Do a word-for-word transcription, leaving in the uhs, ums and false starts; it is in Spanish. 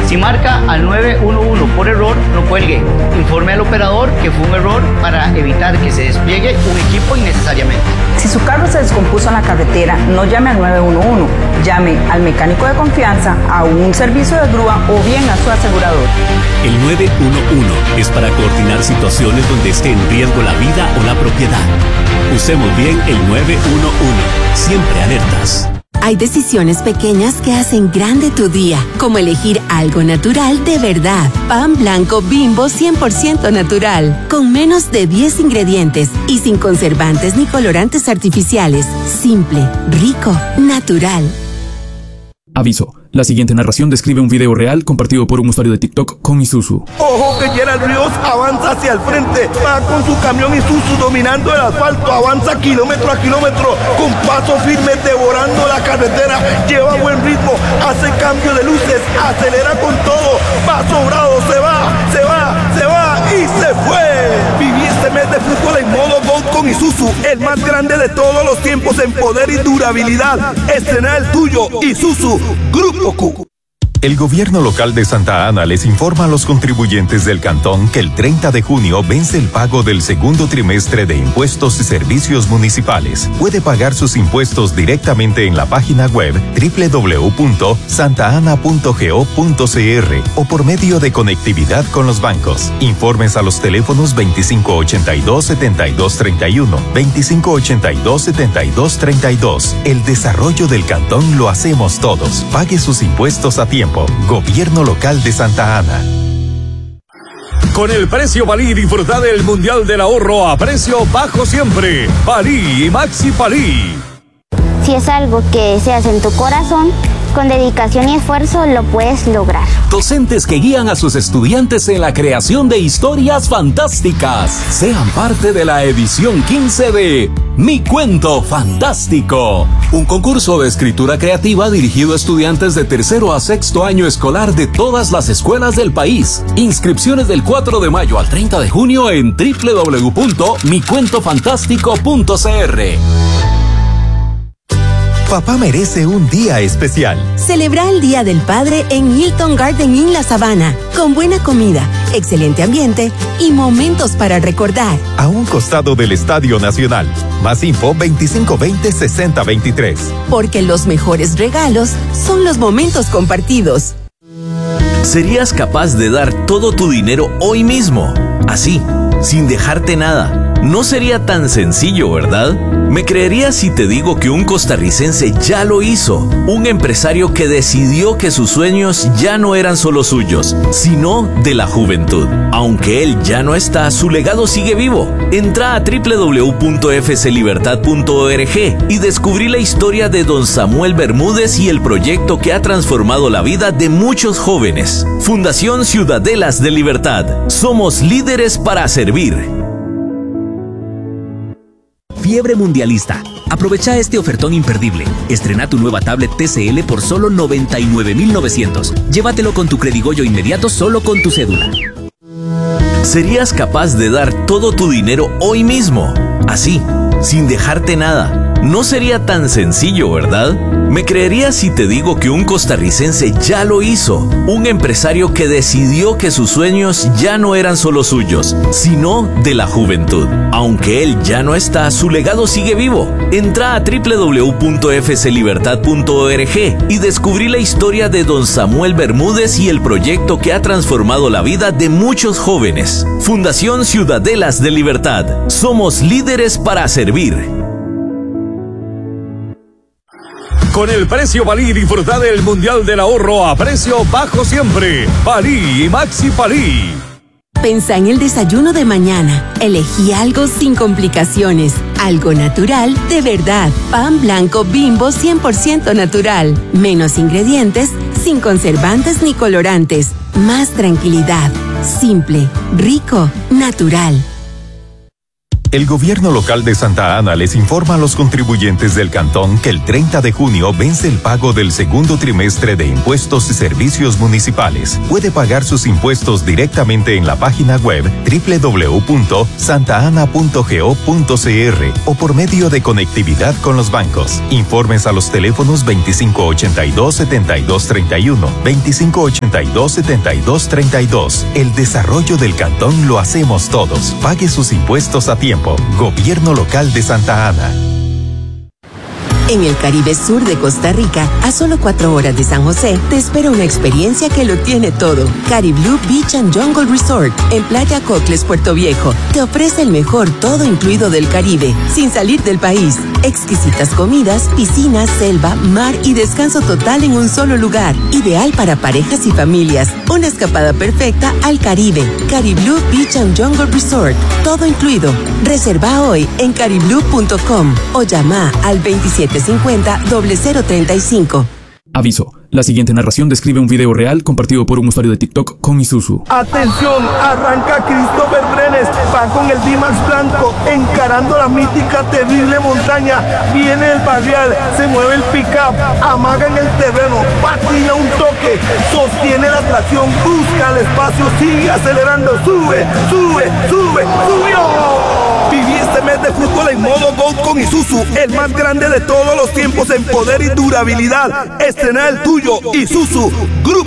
Si marca al nueve uno uno por error, no cuelgue. Informe al operador que fue un error para evitar que se despliegue un equipo innecesariamente. Si su carro se descompuso en la carretera, no llame al nueve uno uno. Llame al mecánico de confianza, a un servicio de grúa o bien a su asegurador. El nueve uno uno es para coordinar situaciones donde esté en riesgo la vida o la propiedad. Usemos bien el nueve uno uno. Siempre alertas. Hay decisiones pequeñas que hacen grande tu día, como elegir algo natural de verdad. Pan blanco Bimbo cien por ciento natural, con menos de diez ingredientes y sin conservantes ni colorantes artificiales. Simple, rico, natural. Aviso, la siguiente narración describe un video real compartido por un usuario de TikTok con Isuzu. Ojo que Gerald Ríos avanza hacia el frente, va con su camión Isuzu dominando el asfalto, avanza kilómetro a kilómetro, con paso firme devorando la carretera, lleva buen ritmo, hace cambio de luces, acelera con todo, va sobrado, se va, se va, se va y se fue. Viví este mes de fútbol en modo Gold con Isuzu, el más grande de todos los tiempos en poder y durabilidad. Estrena el tuyo, Isuzu Grupo Q. El gobierno local de Santa Ana les informa a los contribuyentes del cantón que el treinta de junio vence el pago del segundo trimestre de impuestos y servicios municipales. Puede pagar sus impuestos directamente en la página web doble u doble u doble u punto santa ana punto go punto c r o por medio de conectividad con los bancos. Informes a los teléfonos veinticinco ochenta y dos, setenta y dos treinta y uno, veinticinco ochenta y dos, setenta y dos treinta y dos. El desarrollo del cantón lo hacemos todos. Pague sus impuestos a tiempo. Gobierno local de Santa Ana. Con el precio Palí disfruta del Mundial del Ahorro a precio bajo siempre. Palí y Maxi Palí. Si es algo que deseas en tu corazón, con dedicación y esfuerzo lo puedes lograr. Docentes que guían a sus estudiantes en la creación de historias fantásticas. Sean parte de la edición quince de Mi Cuento Fantástico, un concurso de escritura creativa dirigido a estudiantes de tercero a sexto año escolar de todas las escuelas del país. Inscripciones del cuatro de mayo al treinta de junio en doble u doble u doble u punto mi cuento fantástico punto c r. Papá merece un día especial. Celebra el Día del Padre en Hilton Garden Inn La Sabana, con buena comida, excelente ambiente y momentos para recordar. A un costado del Estadio Nacional. Más info veinticinco veinte, sesenta veintitrés. Porque los mejores regalos son los momentos compartidos. ¿Serías capaz de dar todo tu dinero hoy mismo? Así, sin dejarte nada. No sería tan sencillo, ¿verdad? ¿Me creerías si te digo que un costarricense ya lo hizo? Un empresario que decidió que sus sueños ya no eran solo suyos, sino de la juventud. Aunque él ya no está, su legado sigue vivo. Entra a doble u doble u doble u punto f c libertad punto org y descubrí la historia de don Samuel Bermúdez y el proyecto que ha transformado la vida de muchos jóvenes. Fundación Ciudadelas de Libertad. Somos líderes para servir. Fiebre mundialista. Aprovecha este ofertón imperdible. Estrena tu nueva tablet T C L por solo noventa y nueve mil novecientos. Llévatelo con tu Credigoyo inmediato solo con tu cédula. ¿Serías capaz de dar todo tu dinero hoy mismo? Así, sin dejarte nada. No sería tan sencillo, ¿verdad? ¿Me creerías si te digo que un costarricense ya lo hizo? Un empresario que decidió que sus sueños ya no eran solo suyos, sino de la juventud. Aunque él ya no está, su legado sigue vivo. Entra a doble u doble u doble u punto f c libertad punto org y descubrí la historia de don Samuel Bermúdez y el proyecto que ha transformado la vida de muchos jóvenes. Fundación Ciudadelas de Libertad. Somos líderes para servir. Con el precio Palí disfruta del Mundial del Ahorro a precio bajo siempre. Palí y Maxi Palí. Pensa en el desayuno de mañana. Elegí algo sin complicaciones. Algo natural de verdad. Pan blanco Bimbo cien por ciento natural. Menos ingredientes, sin conservantes ni colorantes. Más tranquilidad. Simple, rico, natural. El gobierno local de Santa Ana les informa a los contribuyentes del cantón que el treinta de junio vence el pago del segundo trimestre de impuestos y servicios municipales. Puede pagar sus impuestos directamente en la página web doble u doble u doble u punto santa ana punto go punto c r o por medio de conectividad con los bancos. Informes a los teléfonos veinticinco ochenta y dos, setenta y dos treinta y uno, veinticinco ochenta y dos, setenta y dos treinta y dos. El desarrollo del cantón lo hacemos todos. Pague sus impuestos a tiempo. Gobierno local de Santa Ana. En el Caribe Sur de Costa Rica, a solo cuatro horas de San José, te espera una experiencia que lo tiene todo. Cariblú Beach and Jungle Resort, en Playa Cocles, Puerto Viejo, te ofrece el mejor todo incluido del Caribe, sin salir del país. Exquisitas comidas, piscinas, selva, mar y descanso total en un solo lugar. Ideal para parejas y familias. Una escapada perfecta al Caribe. Cariblú Beach and Jungle Resort, todo incluido. Reserva hoy en cariblú punto com o llama al veintisiete cincuenta, cero cero treinta y cinco. Aviso. La siguiente narración describe un video real compartido por un usuario de TikTok con Isuzu. Atención, arranca Christopher Brenes, va con el D-Max blanco, encarando la mítica terrible montaña. Viene el barrial, se mueve el pick-up, amaga en el terreno, patina un toque, sostiene la tracción, busca el espacio, sigue acelerando, sube, sube, sube, subió. Viví este mes de fútbol en modo GOAT con Isuzu, el más grande de todos los tiempos en poder y durabilidad. Estrena el tuyo, Isuzu Grupo